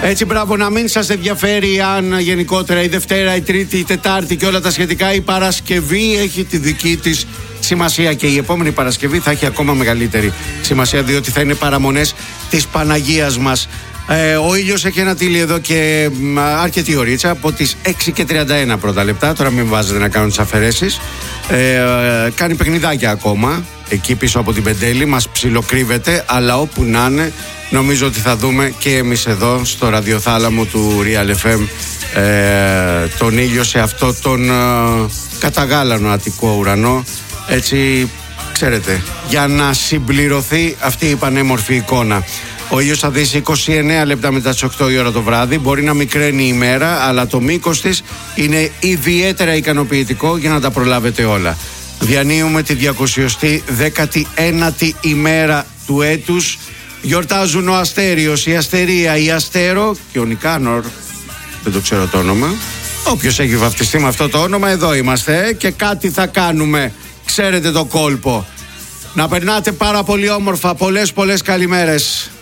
Έτσι, μπράβο, να μην σας ενδιαφέρει αν γενικότερα η Δευτέρα, η Τρίτη, η Τετάρτη και όλα τα σχετικά. Η Παρασκευή έχει τη δική της σημασία και η επόμενη Παρασκευή θα έχει ακόμα μεγαλύτερη σημασία, διότι θα είναι παραμονές της Παναγίας μας. Ο ήλιος έχει ανατείλει εδώ και αρκετή ωρίτσα, από τις 6:31 πρώτα λεπτά. Τώρα μην βάζετε να κάνουν τις αφαιρέσεις. Κάνει παιχνιδάκια ακόμα εκεί πίσω από την Πεντέλη, μας ψιλοκρύβεται, αλλά όπου να είναι νομίζω ότι θα δούμε και εμείς εδώ στο ραδιοθάλαμο του Real FM τον ήλιο σε αυτό τον καταγάλανο αττικό ουρανό, έτσι, ξέρετε, για να συμπληρωθεί αυτή η πανέμορφη εικόνα. Ο ήλιος θα δύσει 29 λεπτά μετά τις 8 η ώρα το βράδυ. Μπορεί να μικραίνει η μέρα, αλλά το μήκος της είναι ιδιαίτερα ικανοποιητικό για να τα προλάβετε όλα. Διανύουμε τη 219η ημέρα του έτους. Γιορτάζουν ο Αστέριος, η Αστερία, η Αστέρο και ο Νικάνορ. Δεν το ξέρω το όνομα. Όποιος έχει βαφτιστεί με αυτό το όνομα, εδώ είμαστε και κάτι θα κάνουμε. Ξέρετε το κόλπο. Να περνάτε πάρα πολύ όμορφα. Πολλές καλημέρες.